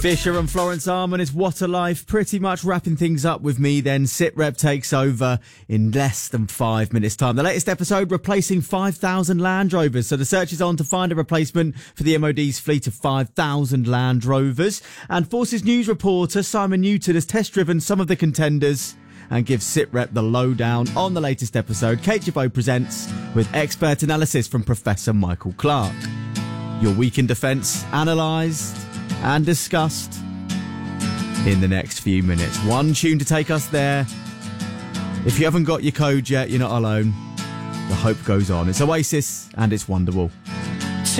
Fisher and Florence Arman is What a Life, pretty much wrapping things up with me then. SitRep takes over in less than 5 minutes time. The latest episode replacing 5,000 Land Rovers. So the search is on to find a replacement for the MOD's fleet of 5,000 Land Rovers. And Forces News reporter Simon Newton has test driven some of the contenders and gives SitRep the lowdown on the latest episode. Kate Jabot presents with expert analysis from Professor Michael Clark. Your week in defence analysed and discussed in the next few minutes. One tune to take us there. If you haven't got your code yet, you're not alone. The hope goes on. It's Oasis and it's Wonderwall.